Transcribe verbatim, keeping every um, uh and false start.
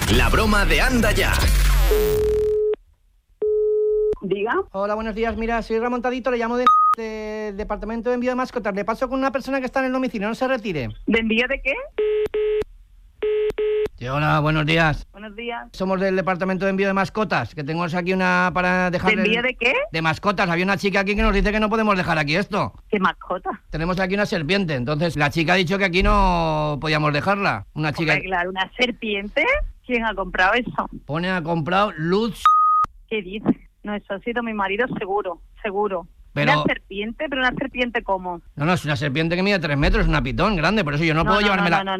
La broma de Anda Ya. Diga. Hola, buenos días. Mira, soy Ramontadito, le llamo de, de Departamento de Envío de Mascotas. Le paso con una persona que está en el domicilio, no se retire. ¿De envío de qué? Sí, hola, buenos días. Buenos días. Somos del Departamento de Envío de Mascotas, que tenemos aquí una para dejar... ¿De envío el... de qué? De mascotas. Había una chica aquí que nos dice que no podemos dejar aquí esto. ¿Qué mascota? Tenemos aquí una serpiente, entonces la chica ha dicho que aquí no podíamos dejarla. Una chica... Hombre, claro, ¿una serpiente? ¿Quién ha comprado eso? Pone, ha comprado Luz... ¿Qué dice? No, eso ha sido mi marido seguro, seguro. Pero... ¿Una serpiente? ¿Pero una serpiente cómo? No, no, es una serpiente que mide tres metros, es una pitón grande, por eso yo no, No, puedo no, llevármela... no, no,